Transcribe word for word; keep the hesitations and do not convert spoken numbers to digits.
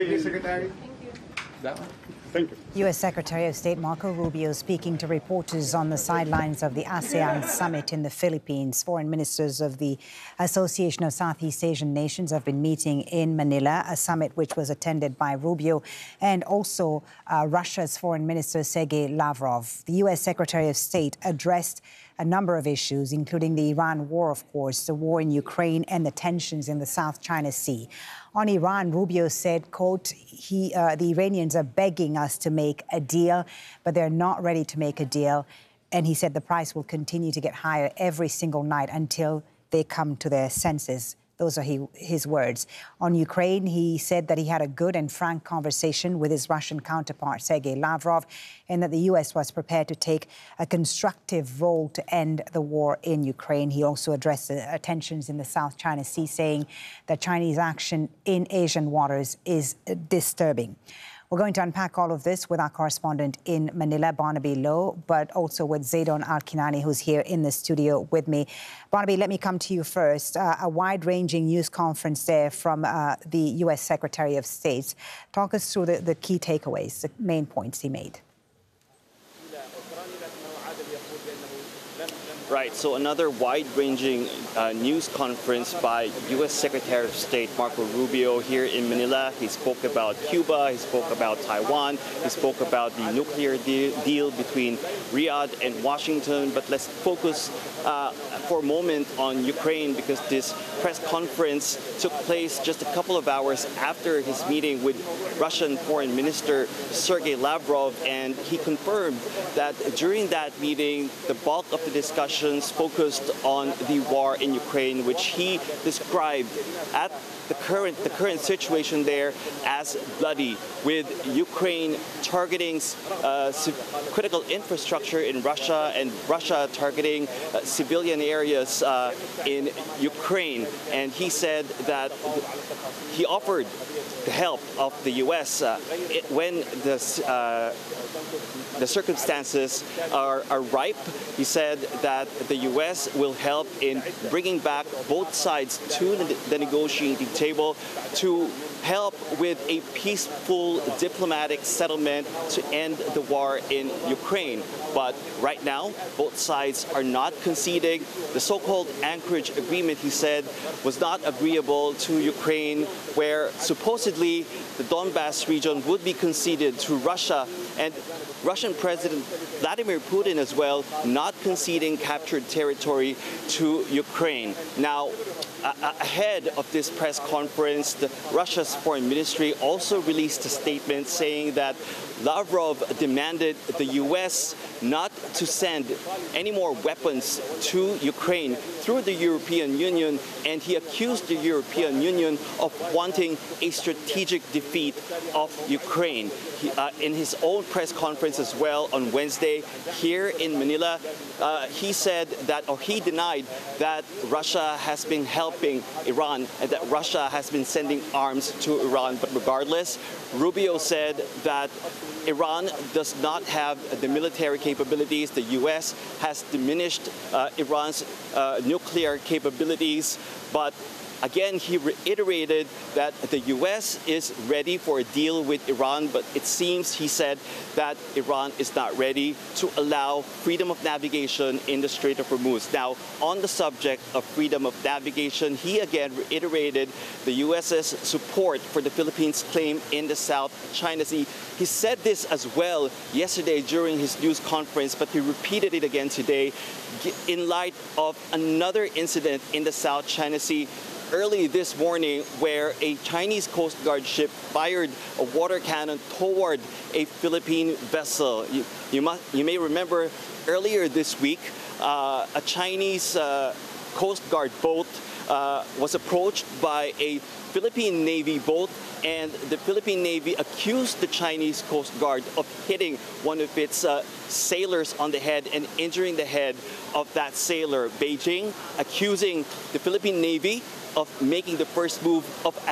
Secretary. That one? Thank you. U S Secretary of State Marco Rubio speaking to reporters on the sidelines of the ASEAN summit in the Philippines. Foreign ministers of the Association of Southeast Asian Nations have been meeting in Manila, a summit which was attended by Rubio and also uh, Russia's Foreign Minister Sergei Lavrov. The U S Secretary of State addressed a number of issues, including the Iran war, of course, the war in Ukraine and the tensions in the South China Sea. On Iran, Rubio said, quote, he, uh, the Iranians are begging us to make a deal, but they're not ready to make a deal. And he said the price will continue to get higher every single night until they come to their senses. Those are he, his words. On Ukraine, he said that he had a good and frank conversation with his Russian counterpart, Sergei Lavrov, and that the U S was prepared to take a constructive role to end the war in Ukraine. He also addressed the tensions in the South China Sea, saying that Chinese action in Asian waters is disturbing. We're going to unpack all of this with our correspondent in Manila, Barnaby Lowe, but also with Zaidon Al-Kinani, who's here in the studio with me. Barnaby, let me come to you first. Uh, a wide-ranging news conference there from uh, the U S Secretary of State. Talk us through the, the key takeaways, the main points he made. Right, so another wide-ranging uh, news conference by U S Secretary of State Marco Rubio here in Manila. He spoke about Cuba, he spoke about Taiwan, he spoke about the nuclear de deal between Riyadh and Washington. But let's focus uh, for a moment on Ukraine, because this press conference took place just a couple of hours after his meeting with Russian Foreign Minister Sergei Lavrov, and he confirmed that during that meeting, the bulk of the discussion focused on the war in Ukraine, which he described at the current the current situation there as bloody, with Ukraine targeting uh, critical infrastructure in Russia and Russia targeting uh, civilian areas uh, in Ukraine. And he said that he offered the help of the U S uh, it, when the uh, the circumstances are, are ripe. He said that the U S will help in bringing back both sides to the, the negotiating table to help with a peaceful diplomatic settlement to end the war in Ukraine. But right now, both sides are not conceding. The so-called Anchorage Agreement, he said, was not agreeable to Ukraine, where supposedly the Donbass region would be conceded to Russia, and Russian President Vladimir Putin as well not conceding captured territory to Ukraine. Now, ahead of this press conference, the Russia's foreign ministry also released a statement saying that Lavrov demanded the U S not to send any more weapons to Ukraine through the European Union, and he accused the European Union of wanting a strategic defeat of Ukraine. He, uh, in his own press conference as well on Wednesday here in Manila, uh, he said that, or he denied that Russia has been helping Iran and that Russia has been sending arms to Iran. But regardless, Rubio said that Iran does not have the military capabilities. The U S has diminished uh, Iran's uh, nuclear capabilities, but again, he reiterated that the U S is ready for a deal with Iran, but it seems, he said, that Iran is not ready to allow freedom of navigation in the Strait of Hormuz. Now, on the subject of freedom of navigation, he again reiterated the U S's support for the Philippines' claim in the South China Sea. He said this as well yesterday during his news conference, but he repeated it again today in light of another incident in the South China Sea early this morning, where a Chinese Coast Guard ship fired a water cannon toward a Philippine vessel. You, you, must, you may remember earlier this week, uh, a Chinese uh, Coast Guard boat uh, was approached by a Philippine Navy boat, and the Philippine Navy accused the Chinese Coast Guard of hitting one of its uh, sailors on the head and injuring the head of that sailor. Beijing accusing the Philippine Navy of making the first move of